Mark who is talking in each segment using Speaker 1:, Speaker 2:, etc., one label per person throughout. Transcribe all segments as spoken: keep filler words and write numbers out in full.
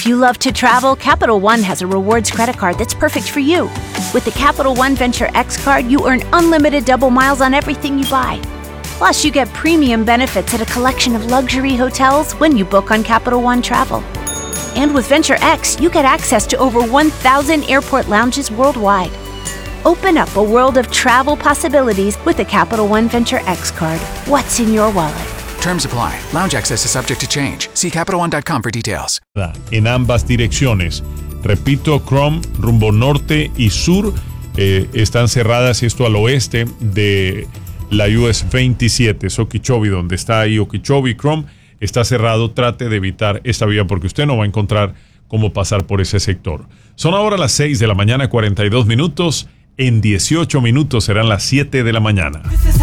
Speaker 1: If you love to travel, Capital One has a rewards credit card that's perfect for you. With the Capital One Venture X card, you earn unlimited double miles on everything you buy. Plus, you get premium benefits at a collection of luxury hotels when you book on Capital One Travel. And with Venture X, you get access to over one thousand airport lounges worldwide. Open up a world of travel possibilities with the Capital One Venture X card. What's in your wallet?
Speaker 2: Terms apply. Lounge access is subject to change. See Capital One dot com for details.
Speaker 3: En ambas direcciones. Repito, Chrome, rumbo norte y sur, eh, están cerradas, esto al oeste de la U S veintisiete, es Okeechobee, donde está ahí Okeechobee, Chrome, está cerrado. Trate de evitar esta vía porque usted no va a encontrar cómo pasar por ese sector. Son ahora las seis de la mañana, cuarenta y dos minutos. En dieciocho minutos serán las siete de la mañana.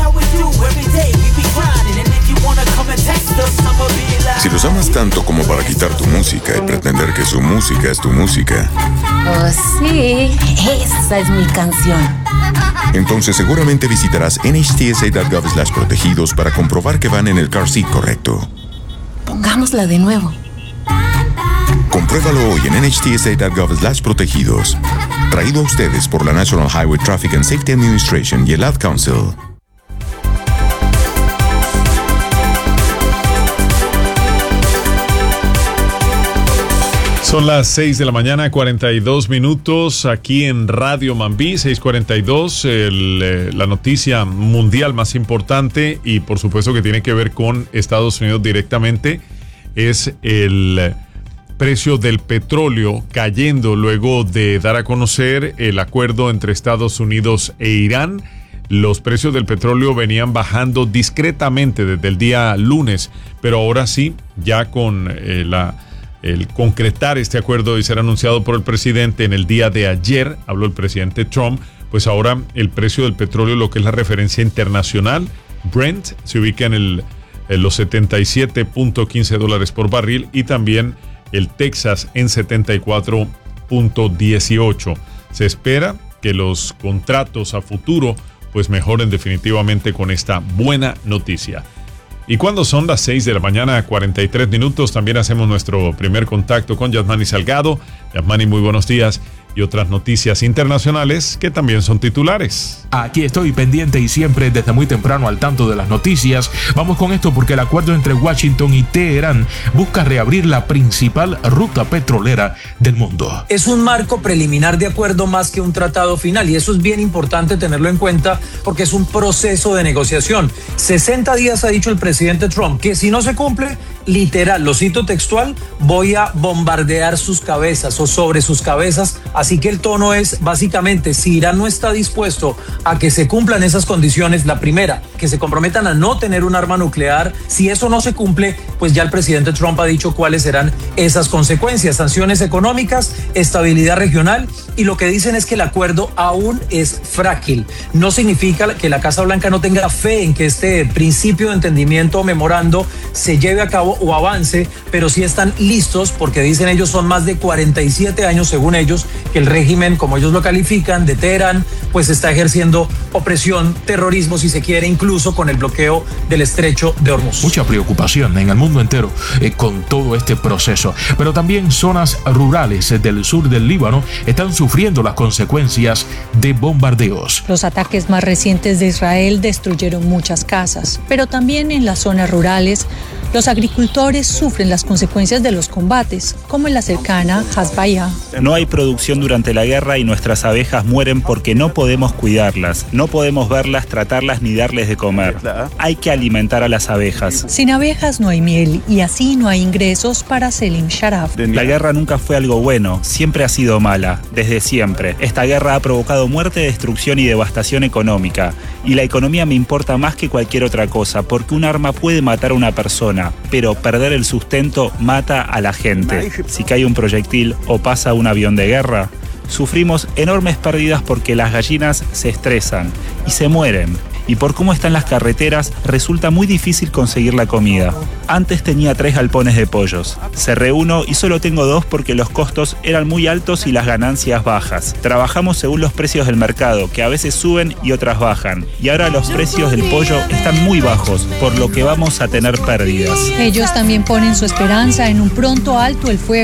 Speaker 4: Si los amas tanto como para quitar tu música y pretender que su música es tu música.
Speaker 5: Oh, sí, esa es mi canción.
Speaker 4: Entonces seguramente visitarás N H T S A punto gov slash protegidos para comprobar que van en el car seat correcto.
Speaker 5: Pongámosla de nuevo.
Speaker 4: Compruébalo hoy en N H T S A punto gov slash protegidos. Traído a ustedes por la National Highway Traffic and Safety Administration y el Ad Council.
Speaker 3: Son las seis de la mañana, cuarenta y dos minutos, aquí en Radio Mambí, seis cuarenta y dos, el, eh, la noticia mundial más importante y por supuesto que tiene que ver con Estados Unidos directamente, es el precio del petróleo cayendo luego de dar a conocer el acuerdo entre Estados Unidos e Irán. Los precios del petróleo venían bajando discretamente desde el día lunes, pero ahora sí, ya con eh, la... el concretar este acuerdo y ser anunciado por el presidente en el día de ayer, habló el presidente Trump, pues ahora el precio del petróleo, lo que es la referencia internacional, Brent, se ubica en, el, en los setenta y siete punto quince dólares por barril y también el Texas en setenta y cuatro punto dieciocho. Se espera que los contratos a futuro pues mejoren definitivamente con esta buena noticia. Y cuando son las seis de la mañana, cuarenta y tres minutos, también hacemos nuestro primer contacto con Yasmani Salgado. Yasmani, muy buenos días. Y otras noticias internacionales que también son titulares.
Speaker 6: Aquí estoy pendiente y siempre desde muy temprano al tanto de las noticias. Vamos con esto porque el acuerdo entre Washington y Teherán busca reabrir la principal ruta petrolera del mundo.
Speaker 7: Es un marco preliminar de acuerdo más que un tratado final y eso es bien importante tenerlo en cuenta porque es un proceso de negociación. sesenta días ha dicho el presidente Trump que si no se cumple, literal, lo cito textual, voy a bombardear sus cabezas o sobre sus cabezas. Así que el tono es básicamente, si Irán no está dispuesto a que se cumplan esas condiciones, la primera, que se comprometan a no tener un arma nuclear, si eso no se cumple, pues ya el presidente Trump ha dicho cuáles serán esas consecuencias, sanciones económicas, estabilidad regional, y lo que dicen es que el acuerdo aún es frágil. No significa que la Casa Blanca no tenga fe en que este principio de entendimiento o memorando se lleve a cabo o avance, pero sí están listos porque dicen ellos son más de cuarenta y siete años, según ellos, que el régimen, como ellos lo califican, de Teherán, pues está ejerciendo opresión, terrorismo, si se quiere, incluso con el bloqueo del estrecho de Hormuz.
Speaker 6: Mucha preocupación en el mundo entero eh, con todo este proceso, pero también zonas rurales del sur del Líbano están sufriendo las consecuencias de bombardeos.
Speaker 8: Los ataques más recientes de Israel destruyeron muchas casas, pero también en las zonas rurales los agricultores sufren las consecuencias de los combates, como en la cercana Hasbaya.
Speaker 9: No hay producción durante la guerra y nuestras abejas mueren porque no podemos cuidarlas, no podemos verlas, tratarlas ni darles de comer. Hay que alimentar a las abejas.
Speaker 8: Sin abejas no hay miel y así no hay ingresos para Selim Sharaf.
Speaker 9: La guerra nunca fue algo bueno, siempre ha sido mala, desde siempre. Esta guerra ha provocado muerte, destrucción y devastación económica. Y la economía me importa más que cualquier otra cosa, porque un arma puede matar a una persona, pero perder el sustento mata a la gente. Si cae un proyectil o pasa un avión de guerra, sufrimos enormes pérdidas porque las gallinas se estresan y se mueren. Y por cómo están las carreteras, resulta muy difícil conseguir la comida. Antes tenía tres galpones de pollos. Cerré uno y solo tengo dos porque los costos eran muy altos y las ganancias bajas. Trabajamos según los precios del mercado, que a veces suben y otras bajan. Y ahora los precios del pollo están muy bajos, por lo que vamos a tener pérdidas.
Speaker 8: Ellos también ponen su esperanza en un pronto alto el fuego